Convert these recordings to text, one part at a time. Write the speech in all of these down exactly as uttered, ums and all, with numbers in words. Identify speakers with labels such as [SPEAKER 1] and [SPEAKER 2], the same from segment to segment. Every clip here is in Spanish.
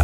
[SPEAKER 1] Liga.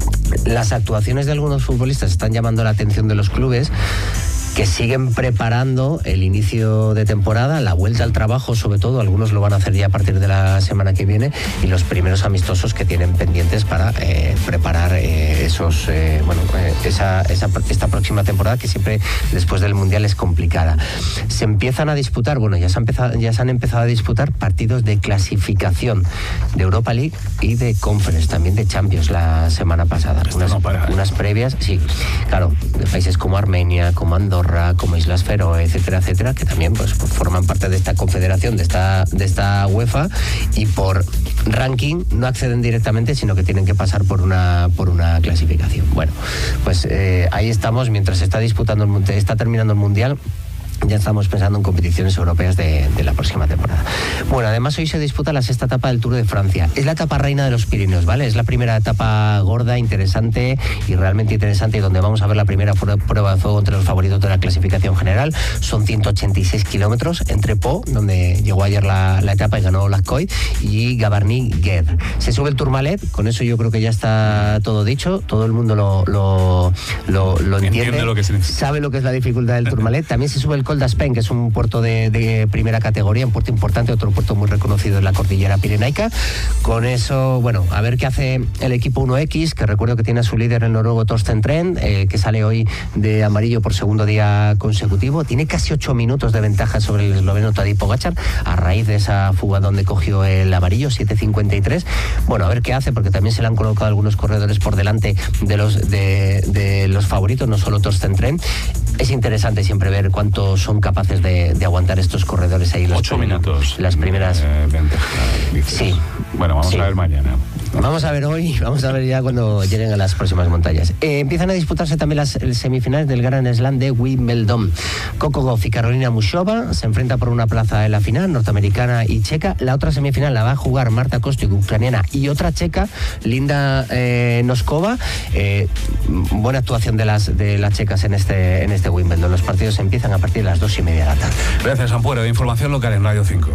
[SPEAKER 1] Las actuaciones de algunos futbolistas están llamando la atención de los clubes, que siguen preparando el inicio de temporada, la vuelta al trabajo, sobre todo, algunos lo van a hacer ya a partir de la semana que viene, y los primeros amistosos que tienen pendientes para eh, preparar eh, esos, eh, bueno, eh, esa, esa, esta próxima temporada, que siempre después del Mundial es complicada. Se empiezan a disputar, bueno, ya se, han empezado, ya se han empezado a disputar partidos de clasificación de Europa League y de Conference, también de Champions la semana pasada. Unas, no para, ¿eh? unas previas, sí, claro, de países como Armenia, como Andorra, como Islas Feroe, etcétera, etcétera, que también pues, forman parte de esta confederación, de esta, de esta UEFA, y por ranking no acceden directamente, sino que tienen que pasar por una, por una clasificación. Bueno, pues eh, ahí estamos, mientras se está disputando el, está terminando el Mundial. Ya estamos pensando en competiciones europeas de, de la próxima temporada. Bueno, además hoy se disputa la sexta etapa del Tour de Francia. Es la etapa reina de los Pirineos, ¿vale? Es la primera etapa gorda, interesante y realmente interesante, y donde vamos a ver la primera prueba de fuego entre los favoritos de la clasificación general. Son ciento ochenta y seis kilómetros entre Po, donde llegó ayer la, la etapa y ganó Lascoy, y Gavarnie-Guer. Se sube el Tourmalet, con eso yo creo que ya está todo dicho. Todo el mundo lo, lo, lo, lo entiende, entiende lo que sabe lo que es la dificultad del Tourmalet. También se sube el Col d'Aspén, que es un puerto de, de primera categoría, un puerto importante, otro puerto muy reconocido en la cordillera pirenaica. Con eso, bueno, a ver qué hace el equipo uno equis, que recuerdo que tiene a su líder, el noruego Torsten Trend, eh, que sale hoy de amarillo por segundo día consecutivo. Tiene casi ocho minutos de ventaja sobre el esloveno Tadej Pogačar, a raíz de esa fuga donde cogió el amarillo, siete cincuenta y tres. Bueno, a ver qué hace, porque también se le han colocado algunos corredores por delante de los, de, de los favoritos, no solo Torsten Trend. Es interesante siempre ver cuánto son capaces de, de aguantar estos corredores ahí.
[SPEAKER 2] Ocho minutos.
[SPEAKER 1] Las primeras.
[SPEAKER 2] Eh, ventaja, sí. Bueno, vamos
[SPEAKER 1] sí.
[SPEAKER 2] a ver mañana.
[SPEAKER 1] Vamos a ver hoy, vamos a ver ya cuando lleguen a las próximas montañas. Eh, empiezan a disputarse también las semifinales del Grand Slam de Wimbledon. Coco Gauff y Carolina Muchova se enfrentan por una plaza en la final, norteamericana y checa. La otra semifinal la va a jugar Marta Kostyuk, ucraniana, y otra checa, Linda eh, Noskova. Eh, buena actuación de las de las checas en este en este Wimbledon. Los partidos empiezan a partir de las dos y media de la tarde.
[SPEAKER 2] Gracias, Ampuero. Información local en Radio cinco.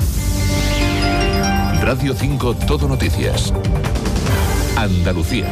[SPEAKER 3] Radio cinco Todo Noticias. Andalucía.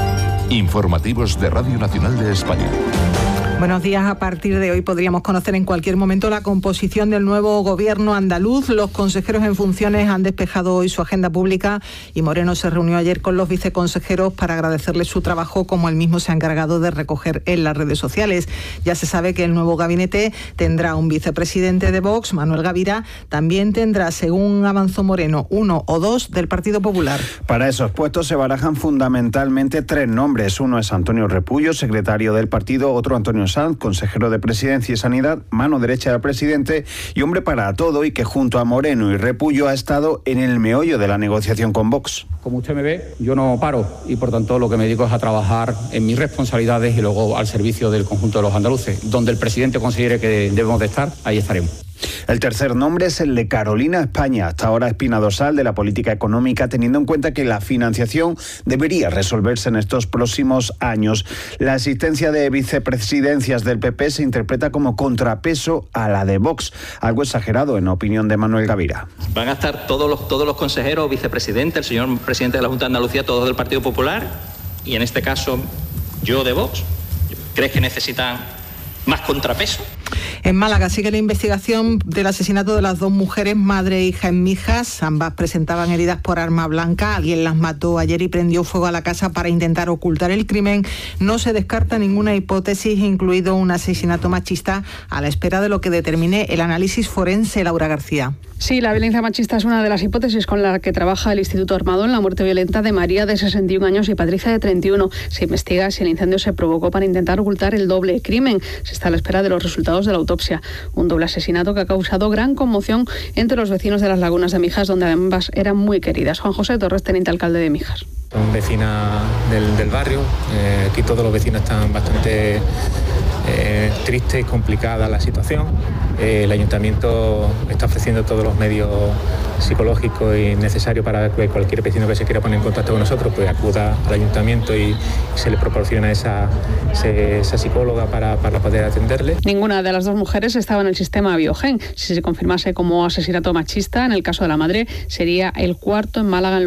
[SPEAKER 3] Informativos de Radio Nacional de España.
[SPEAKER 4] Buenos días. A partir de hoy podríamos conocer en cualquier momento la composición del nuevo gobierno andaluz. Los consejeros en funciones han despejado hoy su agenda pública y Moreno se reunió ayer con los viceconsejeros para agradecerles su trabajo, como él mismo se ha encargado de recoger en las redes sociales. Ya se sabe que el nuevo gabinete tendrá un vicepresidente de Vox, Manuel Gavira. También tendrá, según avanzó Moreno, uno o dos del Partido Popular.
[SPEAKER 5] Para esos puestos se barajan fundamentalmente tres nombres. Uno es Antonio Repullo, secretario del partido; otro Antonio Sanz, consejero de Presidencia y Sanidad, mano derecha del presidente y hombre para todo, y que junto a Moreno y Repullo ha estado en el meollo de la negociación con Vox.
[SPEAKER 6] Como usted me ve, yo no paro y por tanto lo que me dedico es a trabajar en mis responsabilidades y luego al servicio del conjunto de los andaluces. Donde el presidente considere que debemos de estar, ahí estaremos.
[SPEAKER 5] El tercer nombre es el de Carolina España, hasta ahora espina dorsal de la política económica, teniendo en cuenta que la financiación debería resolverse en estos próximos años. La existencia de vicepresidencias del P P se interpreta como contrapeso a la de Vox, algo exagerado en opinión de Manuel Gavira.
[SPEAKER 7] Van a estar todos los, todos los consejeros, vicepresidente, el señor presidente de la Junta de Andalucía, todos del Partido Popular, y en este caso yo de Vox. ¿Crees que necesitan más contrapeso?
[SPEAKER 4] En Málaga sigue la investigación del asesinato de las dos mujeres, madre e hija, en Mijas. Ambas presentaban heridas por arma blanca. Alguien las mató ayer y prendió fuego a la casa para intentar ocultar el crimen. No se descarta ninguna hipótesis, incluido un asesinato machista, a la espera de lo que determine el análisis forense. Laura García.
[SPEAKER 8] Sí, la violencia machista es una de las hipótesis con la que trabaja el Instituto Armado en la muerte violenta de María, de sesenta y un años, y Patricia, de treinta y uno. Se investiga si el incendio se provocó para intentar ocultar el doble crimen. Se está a la espera de los resultados de la autopsia. Un doble asesinato que ha causado gran conmoción entre los vecinos de las Lagunas de Mijas, donde ambas eran muy queridas. Juan José Torres, teniente alcalde de Mijas.
[SPEAKER 9] Son vecinas del, del barrio. Eh, aquí todos los vecinos están bastante eh, tristes y complicada la situación. Eh, el ayuntamiento está ofreciendo todos los medios psicológicos y necesarios para que cualquier vecino que se quiera poner en contacto con nosotros pues acuda al ayuntamiento y se le proporciona esa, esa psicóloga para, para poder atenderle.
[SPEAKER 8] Ninguna de las dos mujeres estaba en el sistema Biogen. Si se confirmase como asesinato machista, en el caso de la madre, sería el cuarto en Málaga en